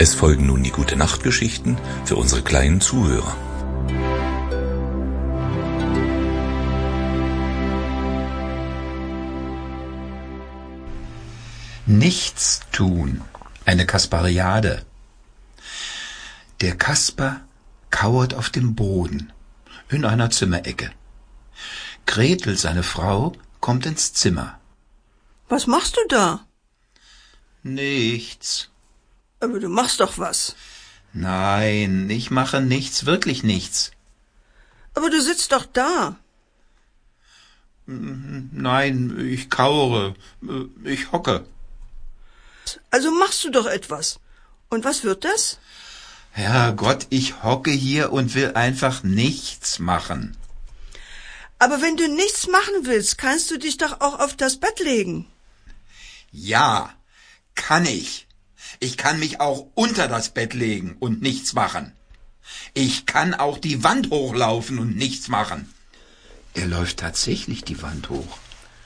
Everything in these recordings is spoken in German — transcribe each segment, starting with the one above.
Es folgen nun die Gute-Nacht-Geschichten für unsere kleinen Zuhörer. Nichts tun. Eine Kaspariade. Der Kasper kauert auf dem Boden in einer Zimmerecke. Gretel, seine Frau, kommt ins Zimmer. Was machst du da? Nichts. Aber du machst doch was. Nein, ich mache nichts, wirklich nichts. Aber du sitzt doch da. Nein, ich kauere, ich hocke. Also machst du doch etwas. Und was wird das? Herrgott, ich hocke hier und will einfach nichts machen. Aber wenn du nichts machen willst, kannst du dich doch auch auf das Bett legen. Ja, kann ich. Ich kann mich auch unter das Bett legen und nichts machen. Ich kann auch die Wand hochlaufen und nichts machen. Er läuft tatsächlich die Wand hoch.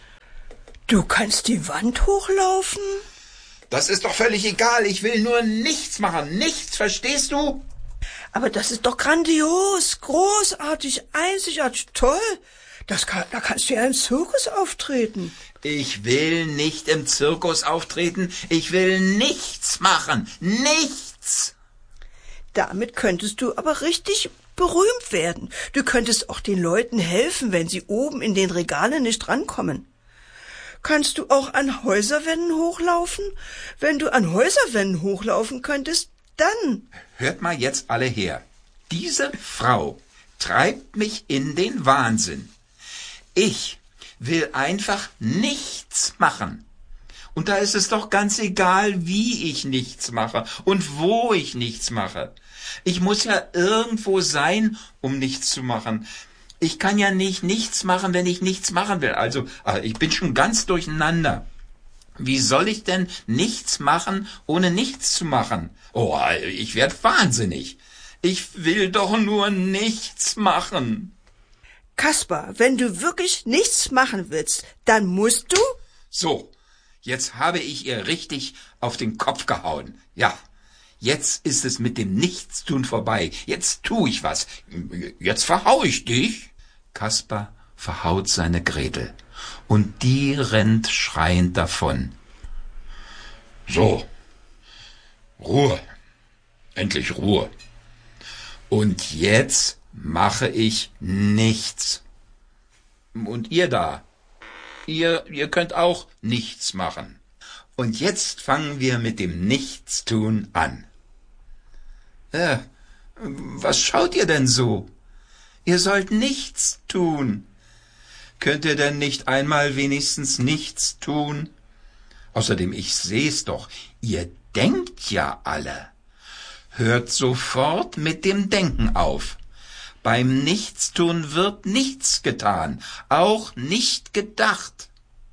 Du kannst die Wand hochlaufen? Das ist doch völlig egal. Ich will nur nichts machen. Nichts, verstehst du? Aber das ist doch grandios, großartig, einzigartig, toll. Da kannst du ja im Zirkus auftreten. Ich will nicht im Zirkus auftreten. Ich will nichts machen. Nichts. Damit könntest du aber richtig berühmt werden. Du könntest auch den Leuten helfen, wenn sie oben in den Regalen nicht rankommen. Kannst du auch an Häuserwänden hochlaufen? Wenn du an Häuserwänden hochlaufen könntest, dann... Hört mal jetzt alle her. Diese Frau treibt mich in den Wahnsinn. Ich will einfach nichts machen. Und da ist es doch ganz egal, wie ich nichts mache und wo ich nichts mache. Ich muss ja irgendwo sein, um nichts zu machen. Ich kann ja nicht nichts machen, wenn ich nichts machen will. Also, ich bin schon ganz durcheinander. Wie soll ich denn nichts machen, ohne nichts zu machen? Oh, ich werde wahnsinnig. Ich will doch nur nichts machen. Kasper, wenn du wirklich nichts machen willst, dann musst du... So, jetzt habe ich ihr richtig auf den Kopf gehauen. Ja, jetzt ist es mit dem Nichtstun vorbei. Jetzt tu ich was. Jetzt verhau ich dich. Kasper verhaut seine Gretel. Und die rennt schreiend davon. So, Ruhe. Endlich Ruhe. Und jetzt mache ich nichts. Und ihr da, ihr könnt auch nichts machen. Und jetzt fangen wir mit dem Nichtstun an. Was schaut ihr denn so? Ihr sollt nichts tun. Könnt ihr denn nicht einmal wenigstens nichts tun? Außerdem, ich seh's doch, ihr denkt ja alle. Hört sofort mit dem Denken auf. Beim Nichtstun wird nichts getan, auch nicht gedacht.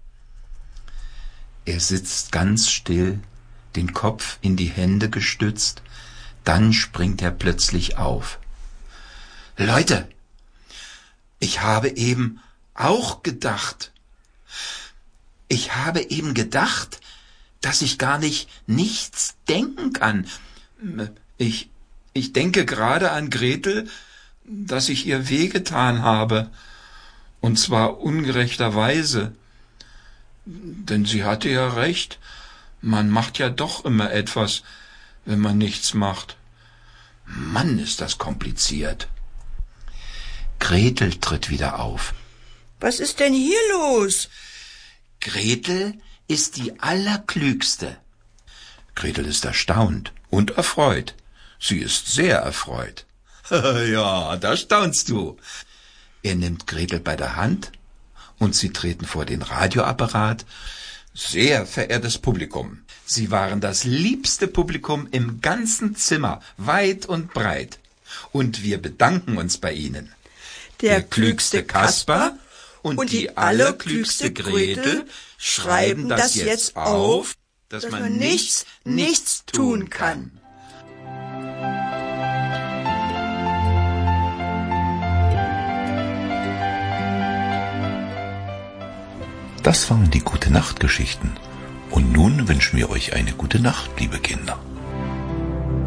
Er sitzt ganz still, den Kopf in die Hände gestützt, dann springt er plötzlich auf. Leute, ich habe eben auch gedacht. Ich habe eben gedacht, dass ich gar nicht nichts denken kann. Ich denke gerade an Gretel, dass ich ihr wehgetan habe, und zwar ungerechterweise. Denn sie hatte ja recht, man macht ja doch immer etwas, wenn man nichts macht. Mann, ist das kompliziert. Gretel tritt wieder auf. Was ist denn hier los? Gretel ist die Allerklügste. Gretel ist erstaunt und erfreut. Sie ist sehr erfreut. Ja, da staunst du. Er nimmt Gretel bei der Hand und sie treten vor den Radioapparat. Sehr verehrtes Publikum, Sie waren das liebste Publikum im ganzen Zimmer, weit und breit. Und wir bedanken uns bei Ihnen. Der klügste Kasper und die allerklügste Gretel schreiben das jetzt auf, dass man nichts tun kann. Das waren die Gute-Nacht-Geschichten. Und nun wünschen wir euch eine gute Nacht, liebe Kinder.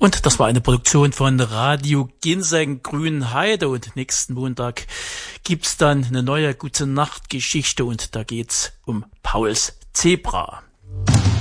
Und das war eine Produktion von Radio Ginseng Grünheide. Und nächsten Montag gibt's dann eine neue Gute-Nacht-Geschichte und da geht's um Pauls Zebra.